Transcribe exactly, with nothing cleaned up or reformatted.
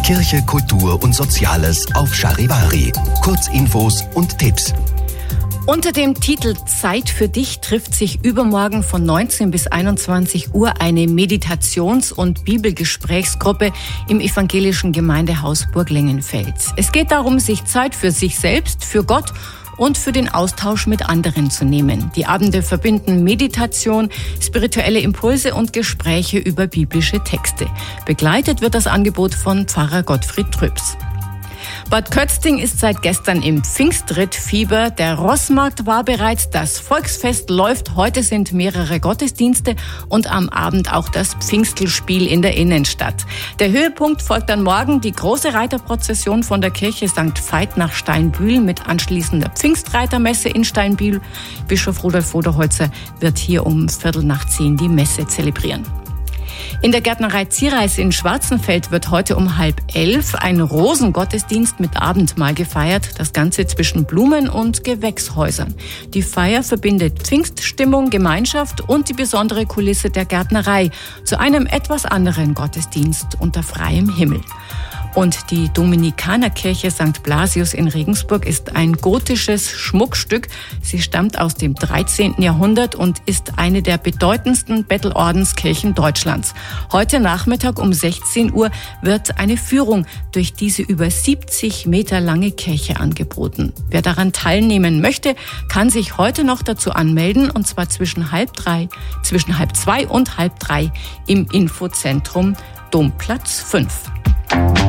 Kirche, Kultur und Soziales auf Charivari. Kurzinfos und Tipps. Unter dem Titel Zeit für dich trifft sich übermorgen von neunzehn bis einundzwanzig Uhr eine Meditations- und Bibelgesprächsgruppe im evangelischen Gemeindehaus Burglengenfeld. Es geht darum, sich Zeit für sich selbst, für Gott und für den Austausch mit anderen zu nehmen. Die Abende verbinden Meditation, spirituelle Impulse und Gespräche über biblische Texte. Begleitet wird das Angebot von Pfarrer Gottfried Trübs. Bad Kötzting ist seit gestern im Pfingstrittfieber. Der Rossmarkt war bereits, das Volksfest läuft. Heute sind mehrere Gottesdienste und am Abend auch das Pfingstelspiel in der Innenstadt. Der Höhepunkt folgt dann morgen, die große Reiterprozession von der Kirche Sankt Veit nach Steinbühl mit anschließender Pfingstreitermesse in Steinbühl. Bischof Rudolf Voderholzer wird hier um Viertel nach zehn die Messe zelebrieren. In der Gärtnerei Ziereis in Schwarzenfeld wird heute um halb elf ein Rosengottesdienst mit Abendmahl gefeiert. Das Ganze zwischen Blumen- und Gewächshäusern. Die Feier verbindet Pfingststimmung, Gemeinschaft und die besondere Kulisse der Gärtnerei zu einem etwas anderen Gottesdienst unter freiem Himmel. Und die Dominikanerkirche Sankt Blasius in Regensburg ist ein gotisches Schmuckstück. Sie stammt aus dem dreizehnten Jahrhundert und ist eine der bedeutendsten Bettelordenskirchen Deutschlands. Heute Nachmittag um sechzehn Uhr wird eine Führung durch diese über siebzig Meter lange Kirche angeboten. Wer daran teilnehmen möchte, kann sich heute noch dazu anmelden, und zwar zwischen halb drei, zwischen halb zwei und halb drei im Infozentrum Domplatz fünf.